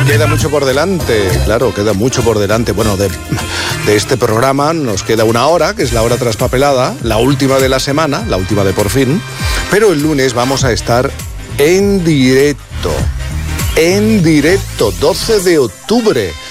Queda mucho por delante, claro, queda mucho por delante. Bueno, de este programa nos queda una hora, que es la hora traspapelada, la última de la semana, la última de por fin. Pero el lunes vamos a estar en directo, 12 de octubre.